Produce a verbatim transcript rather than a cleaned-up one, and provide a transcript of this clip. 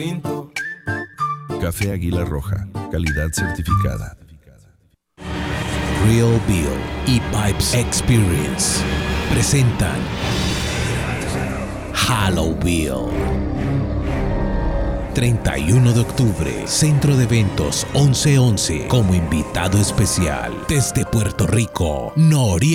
Café Águila Roja, calidad certificada. Real Bill y Pipes Experience presentan Halo Bill. treinta y uno de octubre, Centro de Eventos once once, como invitado especial desde Puerto Rico, Noriega.